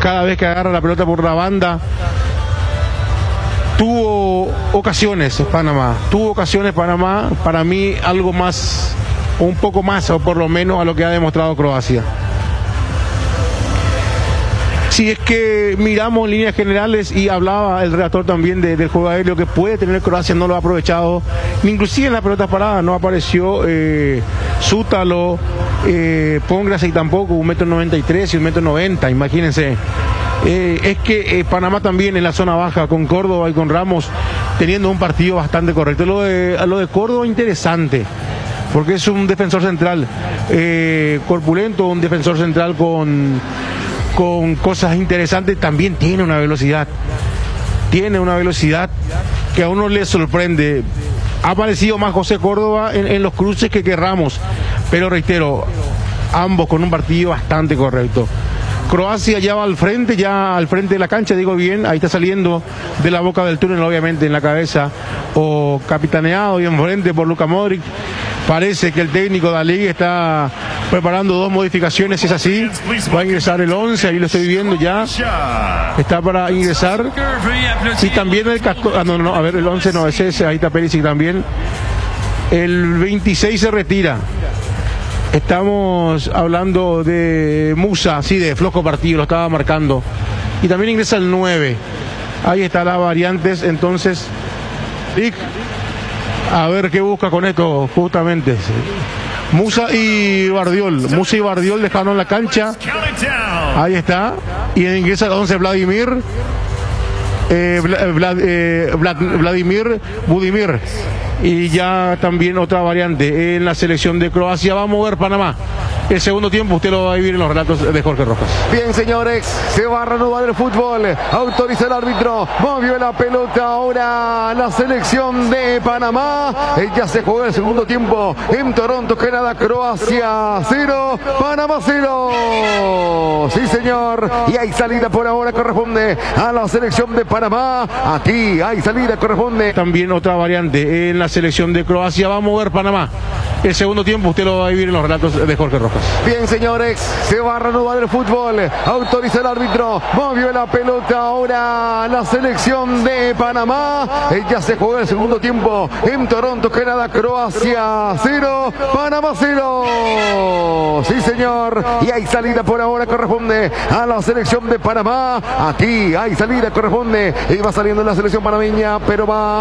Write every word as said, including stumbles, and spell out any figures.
cada vez que agarra la pelota por la banda. Tuvo ocasiones Panamá, tuvo ocasiones Panamá, para mí algo más, un poco más, o por lo menos a lo que ha demostrado Croacia. Si es que miramos en líneas generales, y hablaba el relator también de, del juego aéreo que puede tener Croacia, no lo ha aprovechado, inclusive en la pelota parada no apareció eh, Sútalo, eh, Pongracic tampoco, un metro noventa y tres y un metro noventa, imagínense. Eh, es que eh, Panamá también en la zona baja, con Córdoba y con Ramos, teniendo un partido bastante correcto. Lo de, lo de Córdoba interesante, porque es un defensor central eh, corpulento, un defensor central con, con cosas interesantes, también tiene una velocidad, tiene una velocidad que a uno le sorprende. Ha aparecido más José Córdoba en, en los cruces que, que Ramos, pero reitero, ambos con un partido bastante correcto. Croacia ya va al frente, ya al frente de la cancha, digo bien, ahí está saliendo de la boca del túnel, obviamente en la cabeza, o capitaneado y enfrente por Luka Modric. Parece que el técnico de la liga está preparando dos modificaciones, es así, va a ingresar el once, ahí lo estoy viendo ya, está para ingresar, y también el casco, ah, no, no, a ver, el once no es ese, ahí está Perisic también, el veintiséis se retira. Estamos hablando de Musa, sí, de flojo partido, lo estaba marcando. Y también ingresa el nueve. Ahí está las variantes, entonces. Vic, a ver qué busca con esto, justamente. Musa y Bardiol. Musa y Bardiol dejaron la cancha. Ahí está. Y ingresa el once Vladimir. Eh, Vlad, eh, Vlad, Vladimir Budimir. Y ya también otra variante en la selección de Croacia. Va a mover Panamá. El segundo tiempo usted lo va a vivir en los relatos de Jorge Rojas. Bien, señores, se va a reanudar el fútbol. Autoriza el árbitro. Movió la pelota ahora la selección de Panamá. Ya se jugó el segundo tiempo en Toronto, Canadá. Croacia cero, Panamá cero. Sí, señor. Y hay salida por ahora, corresponde a la selección de Panamá. Aquí hay salida, corresponde. También otra variante en la selección de Croacia. Va a mover Panamá. El segundo tiempo usted lo va a vivir en los relatos de Jorge Rojas. Bien, señores, se va a reanudar el fútbol. Autoriza el árbitro. Movió la pelota ahora la selección de Panamá. Ya se jugó el segundo tiempo en Toronto, Canadá. Croacia cero, Panamá cero. Sí, señor. Y hay salida por ahora, corresponde a la selección de Panamá. Aquí hay salida, corresponde. Y va saliendo la selección panameña, pero va